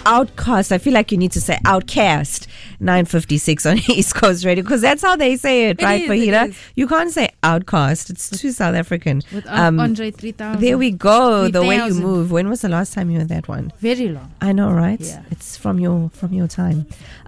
Outcast. I feel like you need to say Outcast. 9:56 on East Coast Radio, because that's how they say it, right, Fahida? You can't say Outcast. It's too South African. With Andre 3000. There we go. 3000. The way you move. When was the last time you heard that one? Very long. I know, right? Yeah. It's from your time.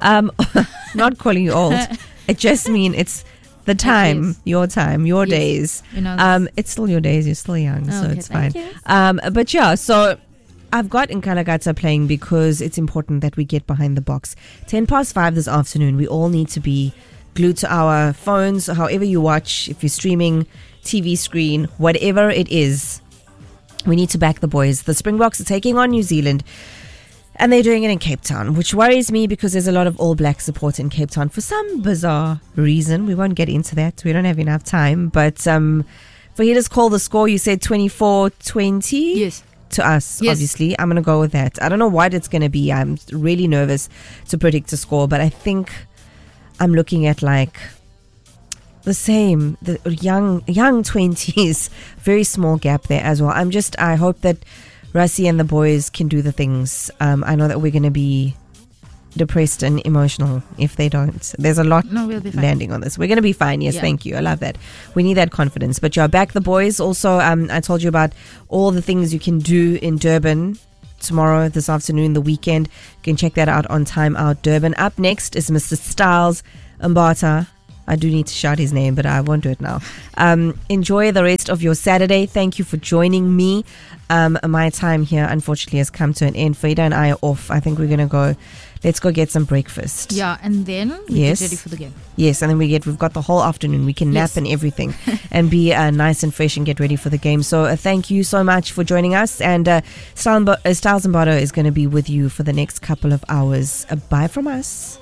Not calling you old. It just means it's the time, your time, your days. It's still your days. You're still young, so it's fine. But yeah, so I've got Nkalakatha playing because it's important that we get behind the box. 5:10 this afternoon. We all need to be glued to our phones, however you watch, if you're streaming, TV screen, whatever it is. We need to back the boys. The Springboks are taking on New Zealand, and they're doing it in Cape Town, which worries me because there's a lot of All Black support in Cape Town for some bizarre reason. We won't get into that. We don't have enough time. But for you to call the score, you said 24-20? Yes. To us, obviously. I'm going to go with that. I don't know what it's going to be. I'm really nervous to predict a score, but I think I'm looking at like the same, the young 20s, very small gap there as well. I hope that Rassie and the boys can do the things. I know that we're going to be depressed and emotional if they don't. There's a lot we'll be fine. Landing on this. We're going to be fine. Yes, thank you. I love that. We need that confidence. But yeah, back the boys. Also, I told you about all the things you can do in Durban tomorrow, this afternoon, the weekend. You can check that out on Time Out Durban. Up next is Mr. Styles Mbata. I do need to shout his name, but I won't do it now. Enjoy the rest of your Saturday. Thank you for joining me. My time here, unfortunately, has come to an end. Fahida and I are off. I think we're going to go. Let's go get some breakfast. Yeah, and then we get ready for the game. Yes, and then we've got the whole afternoon. We can nap and everything and be nice and fresh and get ready for the game. So thank you so much for joining us. And Styles Mbata is going to be with you for the next couple of hours. Bye from us.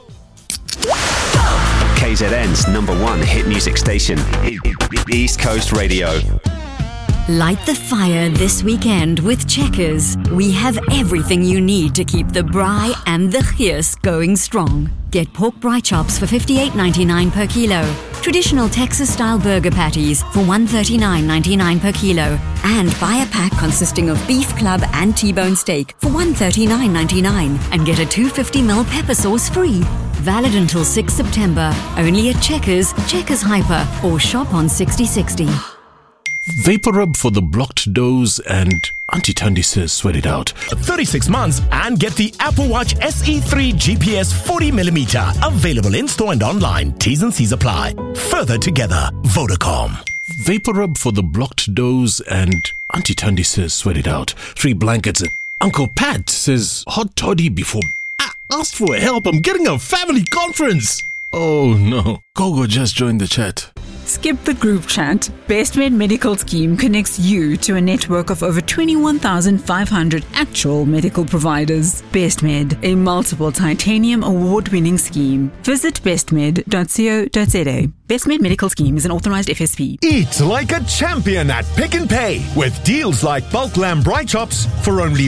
KZN's #1 hit music station, East Coast Radio. Light the fire this weekend with Checkers. We have everything you need to keep the braai and the geus going strong. Get pork braai chops for $58.99 per kilo. Traditional Texas-style burger patties for $139.99 per kilo. And buy a pack consisting of beef club and T-bone steak for $139.99 and get a 250ml pepper sauce free. Valid until 6 September. Only at Checkers, Checkers Hyper, or shop on 6060. Vapor Rub for the blocked doors, and Auntie Tandy says sweat it out. 36 months and get the Apple Watch SE3 GPS 40mm. Available in-store and online. T's and C's apply. Further together. Vodacom. Vapor Rub for the blocked doors, and Auntie Tandy says sweat it out. 3 blankets. Uncle Pat says hot toddy before... Asked for help. I'm getting a family conference. Oh no. Gogo just joined the chat. Skip the group chat. BestMed Medical Scheme connects you to a network of over 21,500 actual medical providers. BestMed, a multiple titanium award-winning scheme. Visit bestmed.co.za. BestMed Medical Scheme is an authorized FSP. Eat like a champion at Pick n Pay with deals like bulk lamb braai chops for only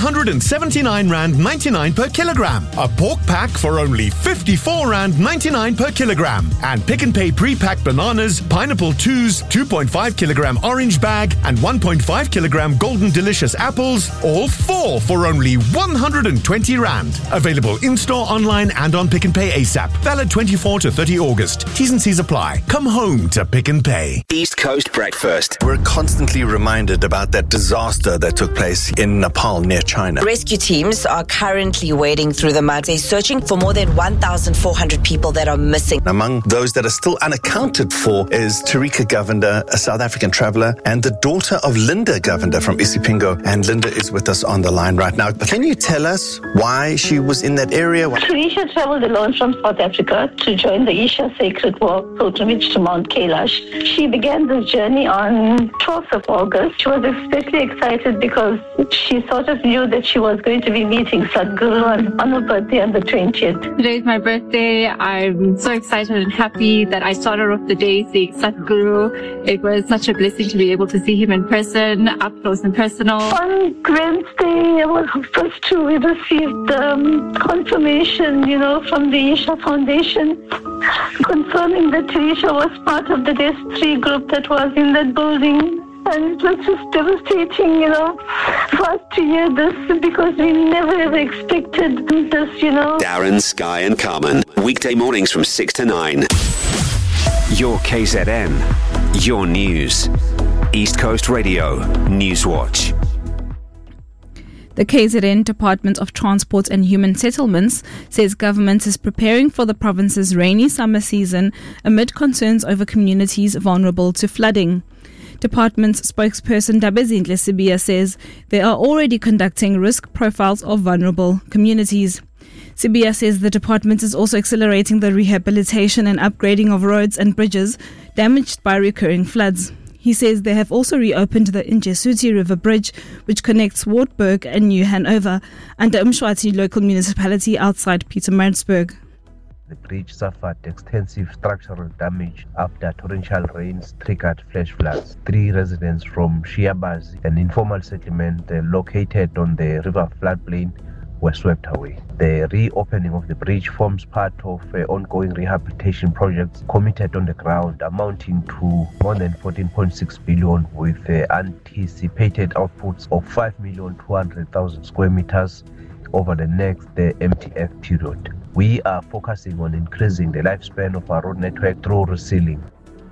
R179.99 per kilogram. A pork pack for only R54.99 per kilogram. And Pick n Pay pre-packed bananas, pineapple 2s, 2.5 kilogram orange bag, and 1.5 kilogram golden delicious apples, all 4 for only R120. Available in-store, online, and on Pick n Pay ASAP. Valid 24 to 30 August. T's and C's apply. Come home to Pick n Pay. East Coast Breakfast. We're constantly reminded about that disaster that took place in Nepal near China. Rescue teams are currently wading through the mud. They're searching for more than 1,400 people that are missing. Among those that are still unaccounted for is Tarika Govender, a South African traveler, and the daughter of Linda Govender from Isipingo. And Linda is with us on the line right now. Can you tell us why she was in that area? Tarisha traveled alone from South Africa to join the Isha Sacred Walk pilgrimage to Mount Kailash. She began this journey on 12th of August. She was especially excited because she sort of knew that she was going to be meeting Sadhguru on her birthday on the 20th. Today is my birthday. I'm so excited and happy that I started off the day seeing Sadhguru. It was such a blessing to be able to see him in person, up close and personal. On Wednesday, I was supposed to we received confirmation, from the Isha Foundation, confirming that Tarisha was part of the DES 3 group that was in that building. And it was just devastating, for us to hear this because we never ever expected this, Darren, Sky and Carmen. Weekday mornings from 6 to 9. Your KZN. Your news. East Coast Radio. Newswatch. The KZN Department of Transport and Human Settlements says government is preparing for the province's rainy summer season amid concerns over communities vulnerable to flooding. Department spokesperson Dabezinhle Sibiya says they are already conducting risk profiles of vulnerable communities. Sibiya says the department is also accelerating the rehabilitation and upgrading of roads and bridges damaged by recurring floods. He says they have also reopened the Injesuti River Bridge, which connects Wartburg and New Hanover, under Mshwati local municipality outside Pietermaritzburg. The bridge suffered extensive structural damage after torrential rains triggered flash floods. 3 residents from Shiabazi, an informal settlement located on the river floodplain, were swept away. The reopening of the bridge forms part of ongoing rehabilitation projects committed on the ground, amounting to more than 14.6 billion, with anticipated outputs of 5,200,000 square meters over the next MTF period. We are focusing on increasing the lifespan of our road network through resealing.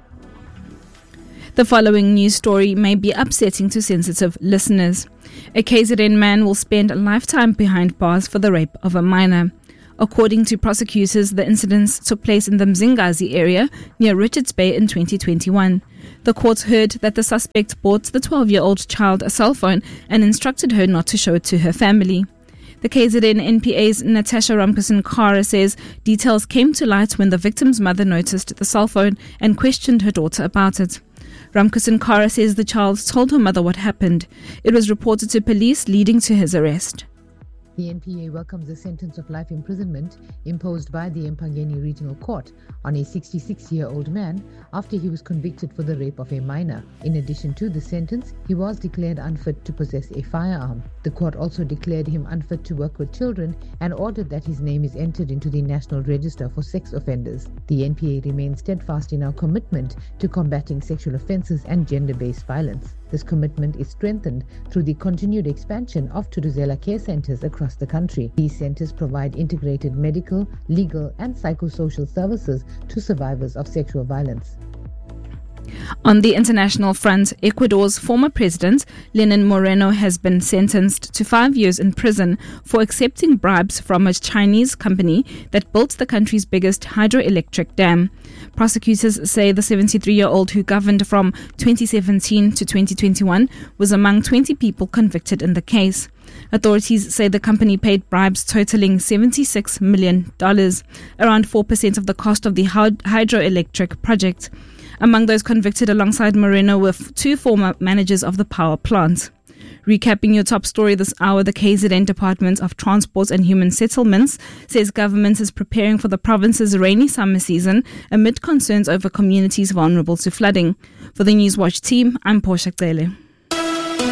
The following news story may be upsetting to sensitive listeners. A KZN man will spend a lifetime behind bars for the rape of a minor. According to prosecutors, the incidents took place in the Mzingazi area near Richards Bay in 2021. The court heard that the suspect bought the 12-year-old child a cell phone and instructed her not to show it to her family. The KZN NPA's Natasha Ramkusin-Kara says details came to light when the victim's mother noticed the cell phone and questioned her daughter about it. Ramkusin-Kara says the child told her mother what happened. It was reported to police, leading to his arrest. The NPA welcomes the sentence of life imprisonment imposed by the Empangeni Regional Court on a 66-year-old man after he was convicted for the rape of a minor. In addition to the sentence, he was declared unfit to possess a firearm. The court also declared him unfit to work with children and ordered that his name is entered into the National Register for Sex Offenders. The NPA remains steadfast in our commitment to combating sexual offences and gender-based violence. This commitment is strengthened through the continued expansion of Tuduzela care centres across the country. These centres provide integrated medical, legal and psychosocial services to survivors of sexual violence. On the international front, Ecuador's former president, Lenin Moreno, has been sentenced to 5 years in prison for accepting bribes from a Chinese company that built the country's biggest hydroelectric dam. Prosecutors say the 73-year-old, who governed from 2017 to 2021, was among 20 people convicted in the case. Authorities say the company paid bribes totaling $76 million, around 4% of the cost of the hydroelectric project. Among those convicted alongside Moreno were 2 former managers of the power plant. Recapping your top story this hour, the KZN Department of Transport and Human Settlements says government is preparing for the province's rainy summer season amid concerns over communities vulnerable to flooding. For the Newswatch team, I'm Portia Cele.